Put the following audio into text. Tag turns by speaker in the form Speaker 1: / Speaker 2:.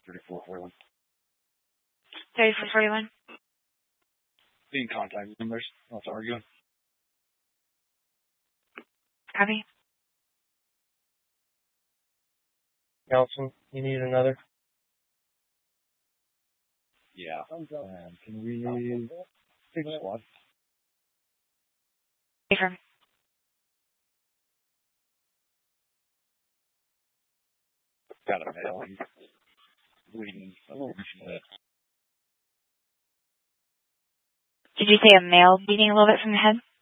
Speaker 1: 3441.
Speaker 2: 3441.
Speaker 1: Being contacted numbers. Let's argue.
Speaker 2: Copy.
Speaker 3: Nelson, you need another?
Speaker 1: Yeah. Can we take a squad?
Speaker 2: Affirm.
Speaker 1: Got a male. He's bleeding a little bit.
Speaker 2: Did you say a male bleeding a little bit from the head?